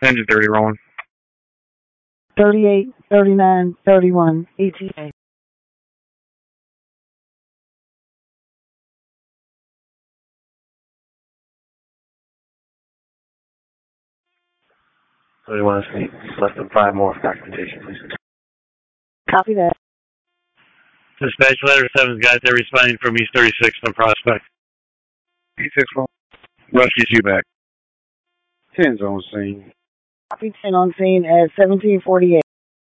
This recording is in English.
Engine 30 rolling. 38, 39, 31, ETA. So you want to see less than 5 more documentation, please. Copy that. Dispatch letter 7's got there responding from East 36 on Prospect. E6 roll. Rescues you back. 10's on scene. Copy 10 on scene at 1748.